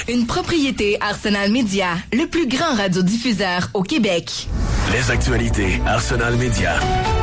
Une propriété Arsenal Média, le plus grand radiodiffuseur au Québec. Les actualités Arsenal Média.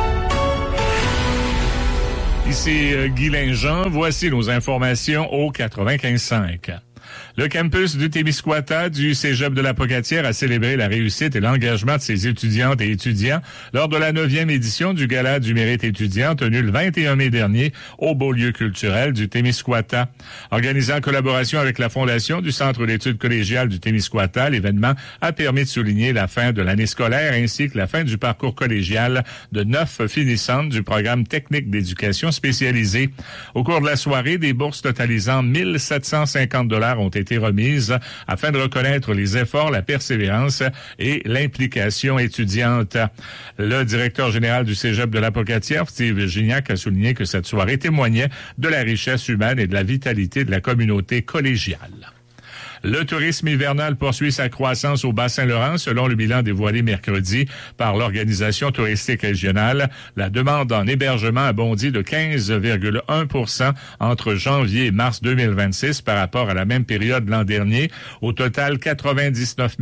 Ici Guy Linjean, voici nos informations au 95.5. Le campus du Témiscouata du Cégep de la Pocatière a célébré la réussite et l'engagement de ses étudiantes et étudiants lors de la 9e édition du Gala du mérite étudiant tenu le 21 mai dernier au Beaulieu culturel du Témiscouata. Organisé en collaboration avec la Fondation du Centre d'études collégiales du Témiscouata, l'événement a permis de souligner la fin de l'année scolaire ainsi que la fin du parcours collégial de 9 finissantes du programme technique d'éducation spécialisée. Au cours de la soirée, des bourses totalisant 1 750 $ ont été remises afin de reconnaître les efforts, la persévérance et l'implication étudiante. Le directeur général du Cégep de la Pocatière, Steve Gignac, a souligné que cette soirée témoignait de la richesse humaine et de la vitalité de la communauté collégiale. Le tourisme hivernal poursuit sa croissance au Bas-Saint-Laurent selon le bilan dévoilé mercredi par l'organisation touristique régionale. La demande en hébergement a bondi de 15,1 % entre janvier et mars 2026 par rapport à la même période l'an dernier. Au total, 99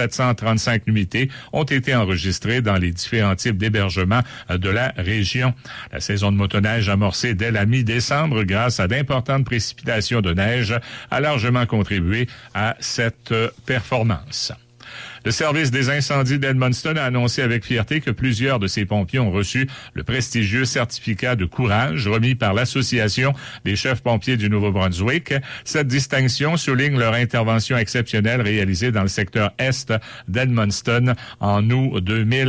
735 nuitées ont été enregistrées dans les différents types d'hébergements de la région. La saison de motoneige amorcée dès la mi-décembre grâce à d'importantes précipitations de neige a largement contribué à cette performance. Le service des incendies d'Edmundston a annoncé avec fierté que plusieurs de ses pompiers ont reçu le prestigieux certificat de courage remis par l'Association des chefs pompiers du Nouveau-Brunswick. Cette distinction souligne leur intervention exceptionnelle réalisée dans le secteur est d'Edmundston en août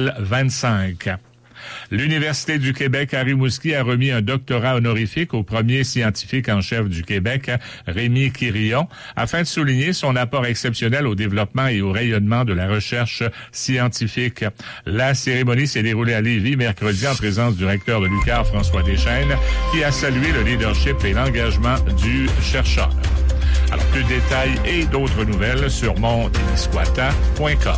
2025. L'Université du Québec à Rimouski a remis un doctorat honorifique au premier scientifique en chef du Québec, Rémi Quirillon, afin de souligner son apport exceptionnel au développement et au rayonnement de la recherche scientifique. La cérémonie s'est déroulée à Lévis mercredi en présence du recteur de l'UQAR, François Deschênes, qui a salué le leadership et l'engagement du chercheur. Alors, plus de détails et d'autres nouvelles sur montémiscouata.com.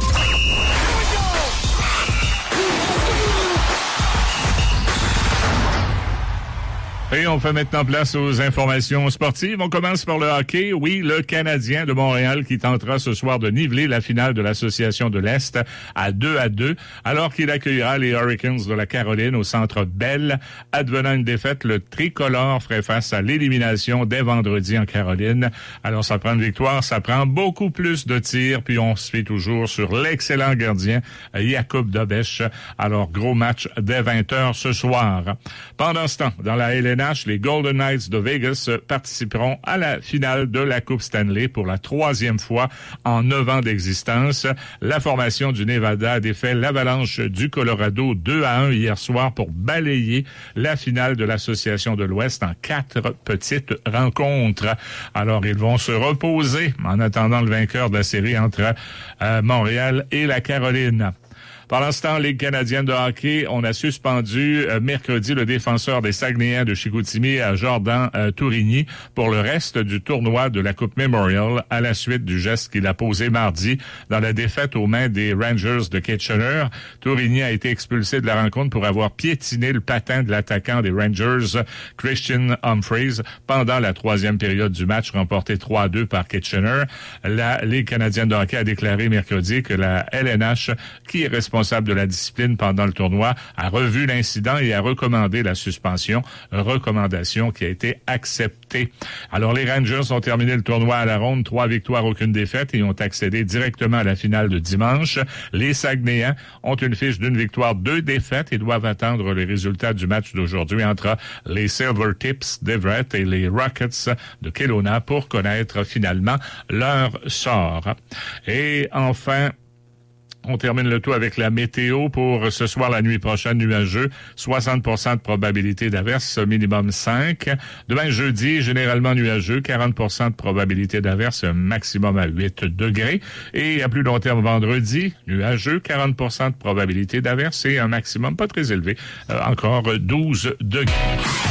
Et on fait maintenant place aux informations sportives. On commence par le hockey. Oui, le Canadien de Montréal qui tentera ce soir de niveler la finale de l'Association de l'Est à 2-2, alors qu'il accueillera les Hurricanes de la Caroline au Centre Bell. Advenant une défaite, le tricolore ferait face à l'élimination dès vendredi en Caroline. Alors, ça prend une victoire, ça prend beaucoup plus de tirs, puis on se fait toujours sur l'excellent gardien Jakub Dobeš. Alors, gros match dès 20h ce soir. Pendant ce temps, dans la LNH, les Golden Knights de Vegas participeront à la finale de la Coupe Stanley pour la 3e fois en 9 ans d'existence. La formation du Nevada a défait l'Avalanche du Colorado 2-1 hier soir pour balayer la finale de l'Association de l'Ouest en 4 petites rencontres. Alors, ils vont se reposer en attendant le vainqueur de la série entre Montréal et la Caroline. Pendant ce temps, Ligue canadienne de hockey, on a suspendu mercredi le défenseur des Saguenayens de Chicoutimi, Jordan Tourigny, pour le reste du tournoi de la Coupe Memorial à la suite du geste qu'il a posé mardi dans la défaite aux mains des Rangers de Kitchener. Tourigny a été expulsé de la rencontre pour avoir piétiné le patin de l'attaquant des Rangers, Christian Humphreys, pendant la 3e période du match remporté 3-2 par Kitchener. La Ligue canadienne de hockey a déclaré mercredi que la LNH, qui est responsable de la discipline pendant le tournoi, a revu l'incident et a recommandé la suspension, recommandation qui a été acceptée. Alors, les Rangers ont terminé le tournoi à la ronde, 3 victoires, aucune défaite, et ont accédé directement à la finale de dimanche. Les Saguenayens ont une fiche d'une victoire, 2 défaites et doivent attendre les résultats du match d'aujourd'hui entre les Silver Tips d'Everett et les Rockets de Kelowna pour connaître finalement leur sort. Et enfin, on termine le tout avec la météo pour ce soir, la nuit prochaine, nuageux, 60% de probabilité d'averse, minimum 5. Demain, jeudi, généralement nuageux, 40% de probabilité d'averse, maximum à 8 degrés. Et à plus long terme, vendredi, nuageux, 40% de probabilité d'averse et un maximum pas très élevé, encore 12 degrés.